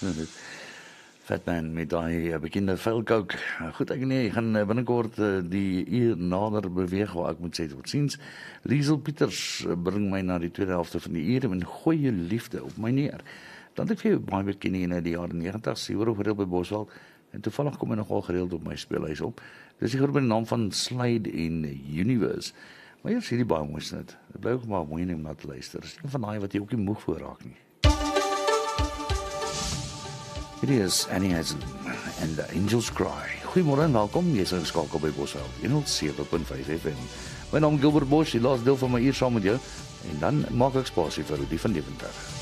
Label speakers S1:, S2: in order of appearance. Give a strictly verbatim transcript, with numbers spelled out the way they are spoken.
S1: Fatman met daai bekende vuilkouk. Goed, ek nee, ek gaan binnekort die uur nader beweeg waar ek moet sê tot ziens. Liesel Pieters bring my na die tweede helfte van die uur en gooi jou liefde op my neer. Dan het ek vir jou baie bekend in die jare negentig, sy hoor gereeld by Boswald, en toevallig kom hy nogal gereeld op my speelhuis op. Dis die groep met die naam van Slide in Universe. Maar hier sien die baie mooi snit. Dit bly ook maar mooi om na te luister. Dis een van daai wat jy ook nie moeg voor raak nie. Hierdie is Annie Haslam and the Angels Cry. Goeiemôre en welkom, jy is ingeskakel by Boswald honderd sewe punt vyf F M. My naam is Gilbert Bosch, die laaste deel van my uur saam met jou, en dan maak ek spasie vir die van Deventer.